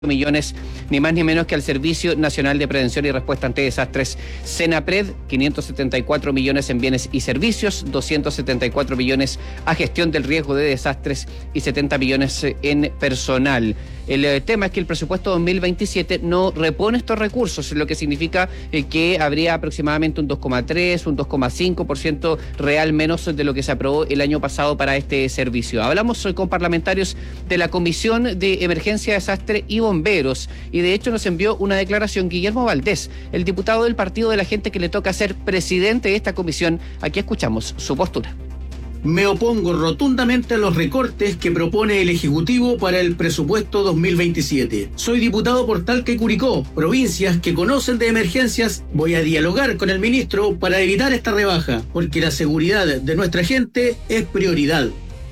millones, ni más ni menos que al Servicio Nacional de Prevención y Respuesta ante Desastres, SENAPRED, 574 millones en bienes y servicios, 274 millones a gestión del riesgo de desastres y 70 millones en personal. El tema es que el presupuesto 2027 no repone estos recursos, lo que significa que habría aproximadamente un 2,3, un 2,5% real menos de lo que se aprobó el año pasado para este servicio. Hablamos con parlamentarios de la Comisión de Emergencia, Desastre y Bomberos, y de hecho nos envió una declaración Guillermo Valdés, el diputado del partido de la gente que le toca ser presidente de esta comisión. Aquí escuchamos su postura. Me opongo rotundamente a los recortes que propone el Ejecutivo para el presupuesto 2027. Soy diputado por Talca y Curicó, provincias que conocen de emergencias. Voy a dialogar con el ministro para evitar esta rebaja, porque la seguridad de nuestra gente es prioridad.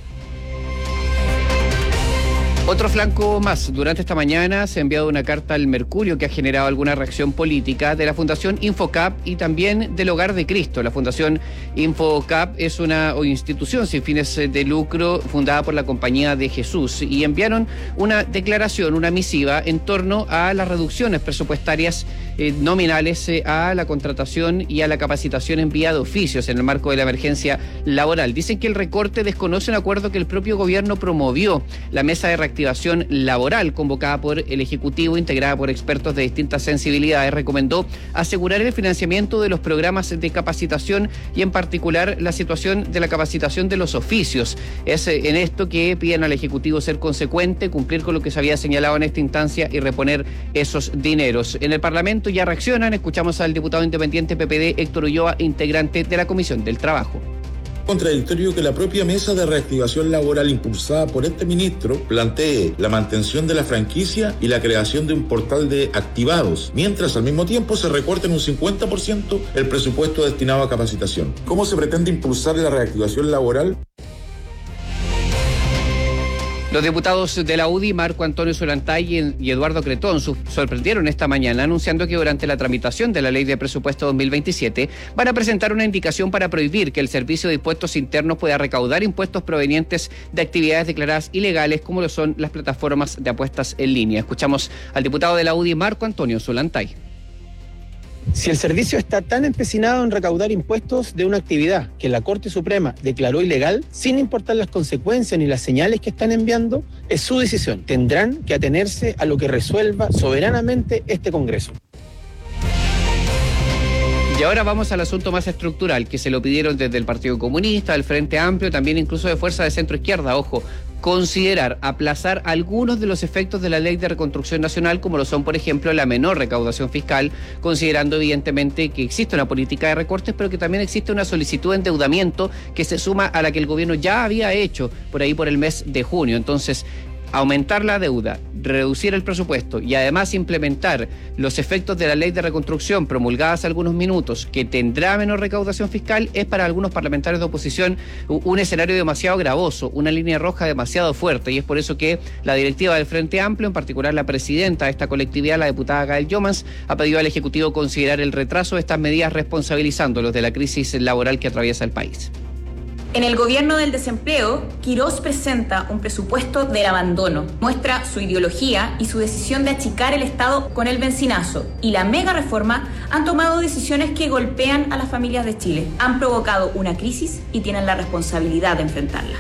Otro flanco más. Durante esta mañana se ha enviado una carta al Mercurio que ha generado alguna reacción política de la Fundación Infocap y también del Hogar de Cristo. La Fundación Infocap es una institución sin fines de lucro fundada por la Compañía de Jesús y enviaron una declaración, una misiva en torno a las reducciones presupuestarias nominales a la contratación y a la capacitación en vía de oficios en el marco de la emergencia laboral. Dicen que el recorte desconoce un acuerdo que el propio gobierno promovió. La mesa de reactivación laboral convocada por el Ejecutivo, integrada por expertos de distintas sensibilidades, recomendó asegurar el financiamiento de los programas de capacitación y en particular la situación de la capacitación de los oficios. Es en esto que piden al Ejecutivo ser consecuente, cumplir con lo que se había señalado en esta instancia y reponer esos dineros. En el Parlamento ya reaccionan. Escuchamos al diputado independiente PPD Héctor Ulloa, integrante de la Comisión del Trabajo. Contradictorio que la propia mesa de reactivación laboral impulsada por este ministro plantee la mantención de la franquicia y la creación de un portal de activados, mientras al mismo tiempo se recorta en un 50% el presupuesto destinado a capacitación. ¿Cómo se pretende impulsar la reactivación laboral? Los diputados de la UDI, Marco Antonio Solantay y Eduardo Cretón, sorprendieron esta mañana anunciando que durante la tramitación de la Ley de Presupuesto 2027 van a presentar una indicación para prohibir que el Servicio de Impuestos Internos pueda recaudar impuestos provenientes de actividades declaradas ilegales como lo son las plataformas de apuestas en línea. Escuchamos al diputado de la UDI, Marco Antonio Solantay. Si el servicio está tan empecinado en recaudar impuestos de una actividad que la Corte Suprema declaró ilegal, sin importar las consecuencias ni las señales que están enviando, es su decisión. Tendrán que atenerse a lo que resuelva soberanamente este Congreso. Y ahora vamos al asunto más estructural, que se lo pidieron desde el Partido Comunista, el Frente Amplio, también incluso de Fuerza de Centro Izquierda. Ojo, considerar aplazar algunos de los efectos de la Ley de Reconstrucción Nacional, como lo son, por ejemplo, la menor recaudación fiscal, considerando evidentemente que existe una política de recortes, pero que también existe una solicitud de endeudamiento que se suma a la que el gobierno ya había hecho por ahí por el mes de junio. Entonces, aumentar la deuda, reducir el presupuesto y además implementar los efectos de la Ley de Reconstrucción promulgada hace algunos minutos, que tendrá menor recaudación fiscal, es para algunos parlamentarios de oposición un escenario demasiado gravoso, una línea roja demasiado fuerte, y es por eso que la directiva del Frente Amplio, en particular la presidenta de esta colectividad, la diputada Gael Yomans, ha pedido al Ejecutivo considerar el retraso de estas medidas responsabilizándolos de la crisis laboral que atraviesa el país. En el gobierno del desempleo, Quirós presenta un presupuesto del abandono. Muestra su ideología y su decisión de achicar el Estado con el bencinazo. Y la mega reforma han tomado decisiones que golpean a las familias de Chile. Han provocado una crisis y tienen la responsabilidad de enfrentarla.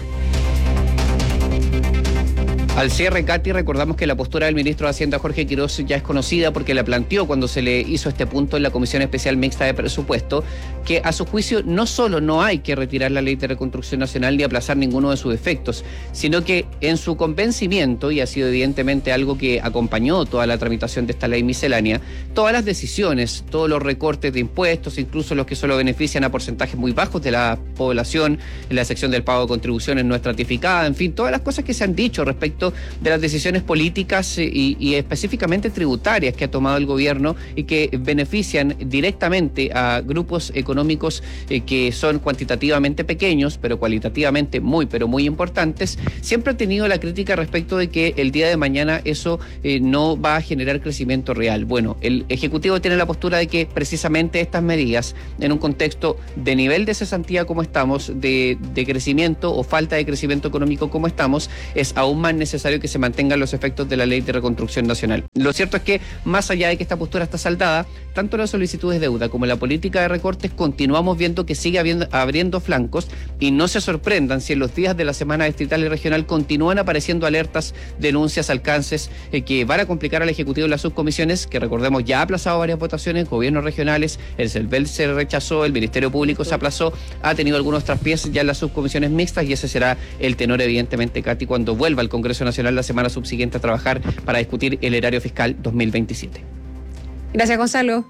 Al cierre, Katy, recordamos que la postura del ministro de Hacienda, Jorge Quirós, ya es conocida porque la planteó cuando se le hizo este punto en la Comisión Especial Mixta de Presupuesto, que a su juicio no solo no hay que retirar la Ley de Reconstrucción Nacional ni aplazar ninguno de sus efectos, sino que en su convencimiento, y ha sido evidentemente algo que acompañó toda la tramitación de esta ley miscelánea, todas las decisiones, todos los recortes de impuestos, incluso los que solo benefician a porcentajes muy bajos de la población, en la sección del pago de contribuciones no estratificada, en fin, todas las cosas que se han dicho respecto de las decisiones políticas y específicamente tributarias que ha tomado el gobierno y que benefician directamente a grupos económicos que son cuantitativamente pequeños, pero cualitativamente pero muy importantes. Siempre ha tenido la crítica respecto de que el día de mañana eso no va a generar crecimiento real. Bueno, el Ejecutivo tiene la postura de que precisamente estas medidas, en un contexto de nivel de cesantía como estamos, de crecimiento o falta de crecimiento económico como estamos, es aún más necesario necesario que se mantengan los efectos de la Ley de Reconstrucción Nacional. Lo cierto es que, más allá de que esta postura está saldada, tanto las solicitudes de deuda como la política de recortes continuamos viendo que sigue abriendo flancos, y no se sorprendan si en los días de la semana distrital y regional continúan apareciendo alertas, denuncias, alcances que van a complicar al Ejecutivo en las subcomisiones, que recordemos ya ha aplazado varias votaciones, gobiernos regionales, el CELVEL se rechazó, el Ministerio Público se aplazó, ha tenido algunos traspiés ya en las subcomisiones mixtas, y ese será el tenor, evidentemente, Katy, cuando vuelva al Congreso Nacional la semana subsiguiente a trabajar para discutir el erario fiscal 2027. Gracias, Gonzalo.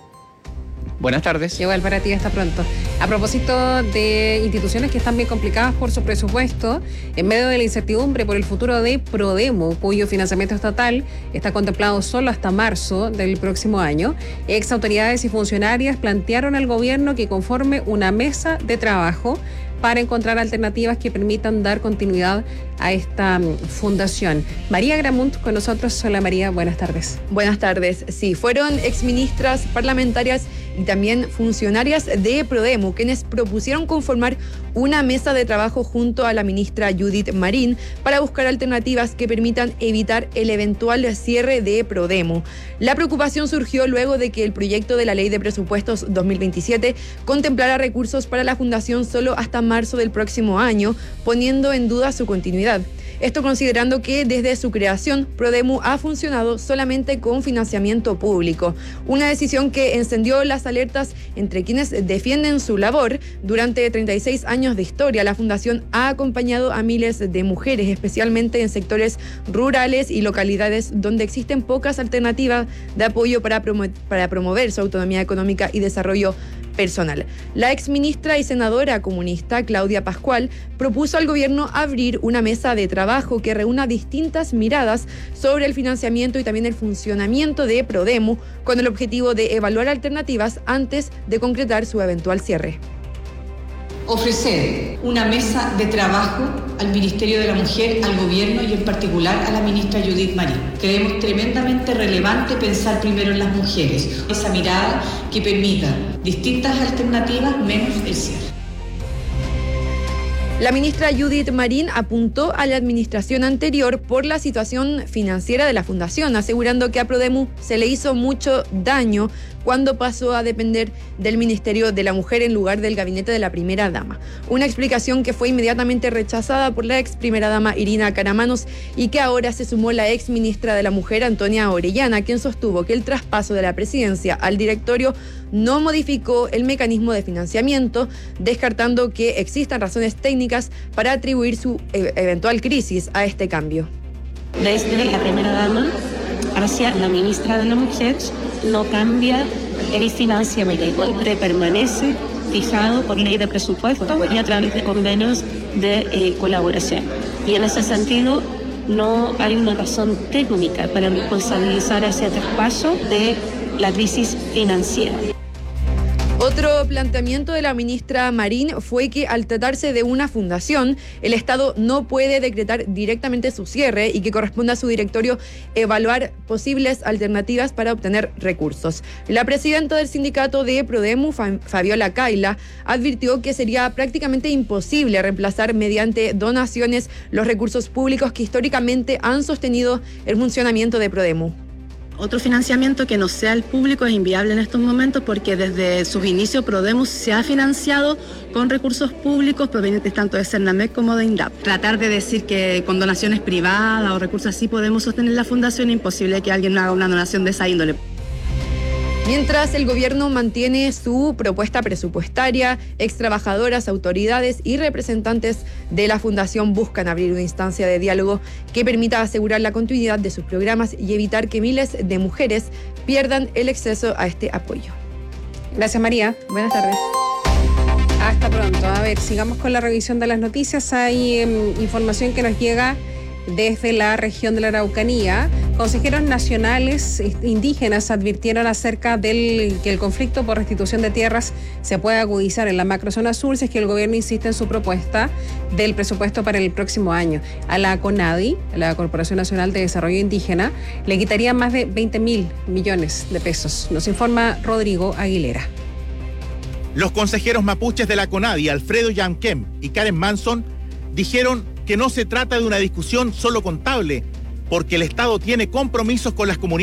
Buenas tardes. Igual para ti, hasta pronto. A propósito de instituciones que están bien complicadas por su presupuesto, en medio de la incertidumbre por el futuro de Prodemo, cuyo financiamiento estatal está contemplado solo hasta marzo del próximo año, ex autoridades y funcionarias plantearon al gobierno que conforme una mesa de trabajo para encontrar alternativas que permitan dar continuidad a esta fundación. María Gramunt con nosotros. Hola María, buenas tardes. Buenas tardes. Sí, fueron exministras parlamentarias y también funcionarias de Prodemo quienes propusieron conformar una mesa de trabajo junto a la ministra Judith Marín para buscar alternativas que permitan evitar el eventual cierre de Prodemo. La preocupación surgió luego de que el proyecto de la Ley de Presupuestos 2027 contemplara recursos para la fundación solo hasta marzo del próximo año, poniendo en duda su continuidad. Esto considerando que desde su creación, Prodemo ha funcionado solamente con financiamiento público. Una decisión que encendió las alertas entre quienes defienden su labor. Durante 36 años de historia, la Fundación ha acompañado a miles de mujeres, especialmente en sectores rurales y localidades donde existen pocas alternativas de apoyo para promover su autonomía económica y desarrollo personal. La exministra y senadora comunista Claudia Pascual propuso al gobierno abrir una mesa de trabajo que reúna distintas miradas sobre el financiamiento y también el funcionamiento de Prodemo, con el objetivo de evaluar alternativas antes de concretar su eventual cierre. Ofrecer una mesa de trabajo al Ministerio de la Mujer, al gobierno y en particular a la ministra Judith Marín. Creemos tremendamente relevante pensar primero en las mujeres, esa mirada que permita distintas alternativas menos el cierre. La ministra Judith Marín apuntó a la administración anterior por la situación financiera de la fundación, asegurando que a Prodemo se le hizo mucho daño cuando pasó a depender del Ministerio de la Mujer en lugar del gabinete de la primera dama. Una explicación que fue inmediatamente rechazada por la ex primera dama Irina Caramanos y que ahora se sumó la ex ministra de la Mujer Antonia Orellana, quien sostuvo que el traspaso de la presidencia al directorio no modificó el mecanismo de financiamiento, descartando que existan razones técnicas para atribuir su eventual crisis a este cambio. Desde la primera dama hacia la ministra de la Mujer no cambia el financiamiento, permanece fijado por ley de presupuesto y a través de convenios de colaboración. Y en ese sentido no hay una razón técnica para responsabilizar ese traspaso de la crisis financiera. Otro planteamiento de la ministra Marín fue que al tratarse de una fundación, el Estado no puede decretar directamente su cierre y que corresponde a su directorio evaluar posibles alternativas para obtener recursos. La presidenta del sindicato de Prodemo, Fabiola Kaila, advirtió que sería prácticamente imposible reemplazar mediante donaciones los recursos públicos que históricamente han sostenido el funcionamiento de Prodemo. Otro financiamiento que no sea el público es inviable en estos momentos porque desde sus inicios Prodemo se ha financiado con recursos públicos provenientes tanto de Cernamec como de INDAP. Tratar de decir que con donaciones privadas o recursos así podemos sostener la fundación, es imposible que alguien haga una donación de esa índole. Mientras el gobierno mantiene su propuesta presupuestaria, extrabajadoras, autoridades y representantes de la fundación buscan abrir una instancia de diálogo que permita asegurar la continuidad de sus programas y evitar que miles de mujeres pierdan el acceso a este apoyo. Gracias, María. Buenas tardes. Hasta pronto. A ver, sigamos con la revisión de las noticias. Hay información que nos llega desde la región de la Araucanía. Consejeros nacionales indígenas advirtieron acerca del que el conflicto por restitución de tierras se puede agudizar en la macrozona sur si es que el gobierno insiste en su propuesta del presupuesto para el próximo año. A la CONADI, la Corporación Nacional de Desarrollo Indígena, le quitaría más de 20.000 millones de pesos. Nos informa Rodrigo Aguilera. Los consejeros mapuches de la CONADI, Alfredo Yanquem y Karen Manson, dijeron que no se trata de una discusión solo contable, porque el Estado tiene compromisos con las comunidades